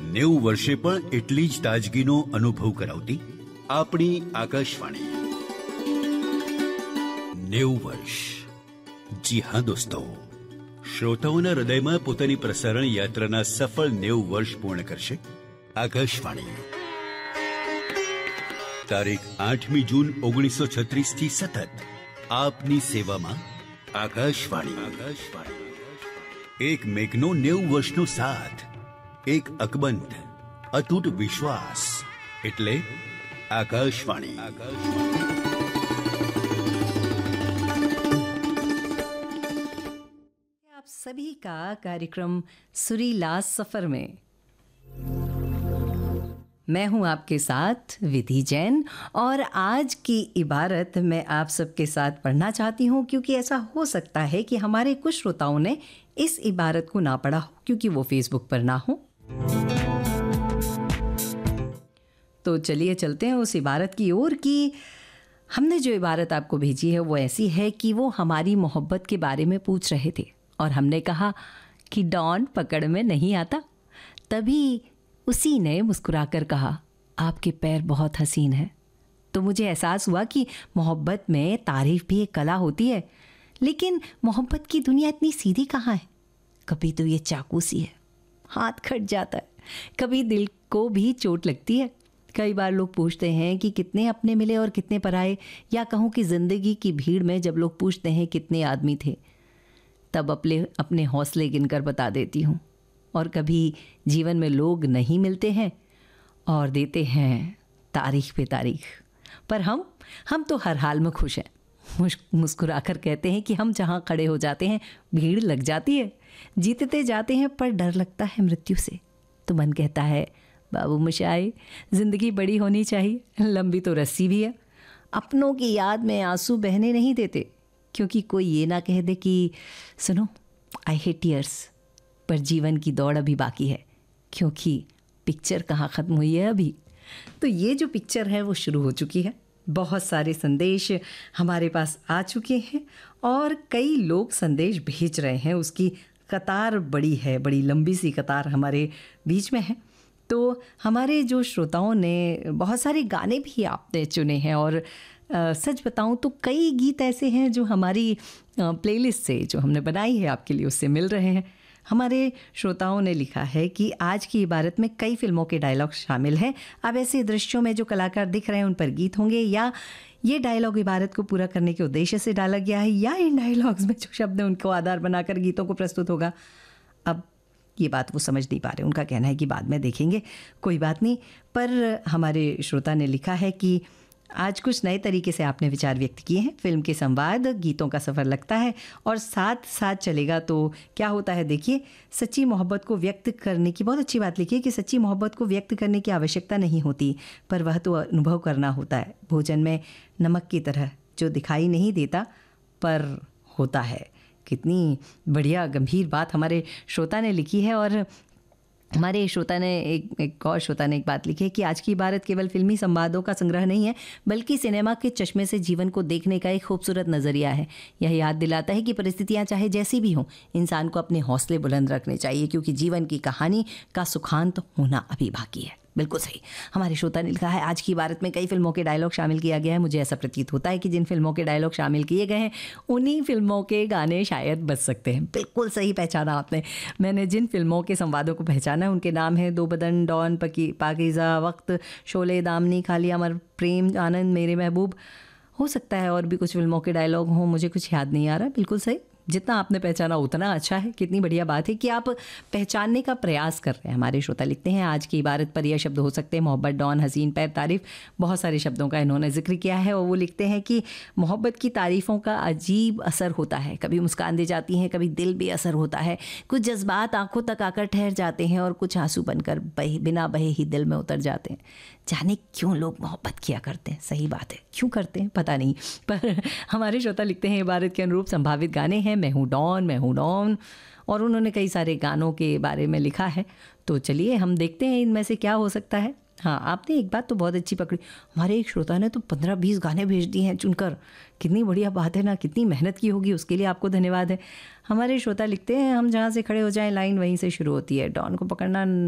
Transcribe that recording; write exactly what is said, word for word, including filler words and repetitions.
નેવું વર્ષે પણ એટલી જ તાજગીનો અનુભવ કરાવતી આપણી આકાશવાણી. નેવું વર્ષ. જી હા દોસ્તો, શ્રોતાઓના હૃદયમાં પોતાની પ્રસારણ યાત્રાના સફળ નેવું વર્ષ પૂર્ણ કરશે આકાશવાણી. તારીખ આઠમી જૂન ઓગણીસો છત્રીસ થી સતત આપની સેવામાં આકાશવાણી. આકાશવાણી એક મેઘનો નેવું વર્ષનો સાથ, એક અકબંધ અતૂટ વિશ્વાસ, એટલે આકાશવાણી. आप सभी का कार्यक्रम सुरीला सफर में मैं हूं आपके साथ विधि जैन, और आज की इबारत मैं आप सबके साथ पढ़ना चाहती हूं क्योंकि ऐसा हो सकता है कि हमारे कुछ श्रोताओं ने इस इबारत को ना पढ़ा हो क्योंकि वो फेसबुक पर ना हो. तो चलिए चलते हैं उस इबारत की ओर कि हमने जो इबारत आपको भेजी है वो ऐसी है कि वो हमारी मोहब्बत के बारे में पूछ रहे थे और हमने कहा कि डॉन पकड़ में नहीं आता. तभी उसी ने मुस्कुराकर कहा, आपके पैर बहुत हसीन हैं. तो मुझे एहसास हुआ कि मोहब्बत में तारीफ भी एक कला होती है, लेकिन मोहब्बत की दुनिया इतनी सीधी कहाँ है. कभी तो ये चाकू सी है, हाथ कट जाता है, कभी दिल को भी चोट लगती है. कई बार लोग पूछते हैं कि कितने अपने मिले और कितने पराए, या कहूँ कि ज़िंदगी की भीड़ में जब लोग पूछते हैं कितने आदमी थे, तब अपने अपने हौसले गिनकर बता देती हूँ. और कभी जीवन में लोग नहीं मिलते हैं और देते हैं तारीख पे तारीख, पर हम हम तो हर हाल में खुश हैं. मुस्कुराकर कहते हैं कि हम जहाँ खड़े हो जाते हैं भीड़ लग जाती है. जीतते जाते हैं पर डर लगता है मृत्यु से. तो मन कहता है, बाबू मुशाई, ज़िंदगी बड़ी होनी चाहिए, लंबी तो रस्सी भी है. अपनों की याद में आंसू बहने नहीं देते, क्योंकि कोई ये ना कह दे कि सुनो आई हेट टीयर्स. पर जीवन की दौड़ अभी बाकी है, क्योंकि पिक्चर कहाँ ख़त्म हुई है अभी. तो ये जो पिक्चर है वो शुरू हो चुकी है. बहुत सारे संदेश हमारे पास आ चुके हैं और कई लोग संदेश भेज रहे हैं. उसकी कतार बड़ी है, बड़ी लंबी सी कतार हमारे बीच में है. तो हमारे जो श्रोताओं ने बहुत सारे गाने भी आपने चुने हैं, और आ, सच बताऊं तो कई गीत ऐसे हैं जो हमारी प्लेलिस्ट से जो हमने बनाई है आपके लिए उससे मिल रहे हैं. हमारे श्रोताओं ने लिखा है कि आज की इबारत में कई फिल्मों के डायलॉग शामिल हैं. अब ऐसे दृश्यों में जो कलाकार दिख रहे हैं उन पर गीत होंगे, या ये डायलॉग इबारत को पूरा करने के उद्देश्य से डाला गया है, या इन डायलॉग्स में जो शब्द हैं उनको आधार बनाकर गीतों को प्रस्तुत होगा. अब ये बात वो समझ नहीं पा रहे. उनका कहना है कि बाद में देखेंगे, कोई बात नहीं. पर हमारे श्रोता ने लिखा है कि आज कुछ नए तरीके से आपने विचार व्यक्त किए हैं. फिल्म के संवाद गीतों का सफ़र लगता है और साथ साथ चलेगा तो क्या होता है. देखिए, सच्ची मोहब्बत को व्यक्त करने की बहुत अच्छी बात लिखी है कि सच्ची मोहब्बत को व्यक्त करने की आवश्यकता नहीं होती, पर वह तो अनुभव करना होता है. भोजन में नमक की तरह जो दिखाई नहीं देता पर होता है. कितनी बढ़िया गंभीर बात हमारे श्रोता ने लिखी है. और हमारे श्रोता ने एक एक और श्रोता ने एक बात लिखी है कि आज की इबारत केवल फिल्मी संवादों का संग्रह नहीं है, बल्कि सिनेमा के चश्मे से जीवन को देखने का एक खूबसूरत नज़रिया है. यह याद दिलाता है कि परिस्थितियां चाहे जैसी भी हों, इंसान को अपने हौसले बुलंद रखने चाहिए, क्योंकि जीवन की कहानी का सुखांत होना अभी बाकी है. बिल्कुल सही. हमारे श्रोता ने लिखा है, आज की इबारत में कई फिल्मों के डायलॉग शामिल किया गया है. मुझे ऐसा प्रतीत होता है कि जिन फिल्मों के डायलॉग शामिल किए गए हैं उन्हीं फिल्मों के गाने शायद बच सकते हैं. बिल्कुल सही पहचाना आपने. मैंने जिन फिल्मों के संवादों को पहचाना है उनके नाम हैं दो बदन, डॉन, पकी पाकीज़ा, वक्त, शोले, दामनी, खाली, अमर प्रेम, आनंद, मेरे महबूब. हो सकता है और भी कुछ फिल्मों के डायलॉग हों, मुझे कुछ याद नहीं आ रहा. बिल्कुल सही. जितना आपने पहचाना उतना अच्छा है. कितनी बढ़िया बात है कि आप पहचानने का प्रयास कर रहे हैं. हमारे श्रोता लिखते हैं, आज की इबारत पर यह शब्द हो सकते हैं मोहब्बत, डॉन, हसीन, पैर, तारीफ़. बहुत सारे शब्दों का इन्होंने जिक्र किया है. और वो लिखते हैं कि मोहब्बत की तारीफ़ों का अजीब असर होता है. कभी मुस्कान दे जाती हैं, कभी दिल भी असर होता है. कुछ जज्बात आंखों तक आकर ठहर जाते हैं और कुछ आंसू बनकर बहे बिना बहे ही दिल में उतर जाते हैं. जाने क्यों लोग मोहब्बत किया करते हैं. सही बात है, क्यों करते हैं पता नहीं. पर हमारे श्रोता लिखते हैं, इबारत के अनुरूप संभावित गाने हैं मैं हूँ डॉन, मैं हूँ डॉन, और उन्होंने कई सारे गानों के बारे में लिखा है. तो चलिए हम देखते हैं इनमें से क्या हो सकता है. हाँ, आपने एक बात तो बहुत अच्छी पकड़ी. हमारे एक श्रोता ने तो पंद्रह बीस गाने भेज दिए हैं चुनकर. कितनी बढ़िया बात है ना, कितनी मेहनत की होगी, उसके लिए आपको धन्यवाद है. हमारे श्रोता लिखते हैं, हम जहाँ से खड़े हो जाएं लाइन वहीं से शुरू होती है. डॉन को पकड़ना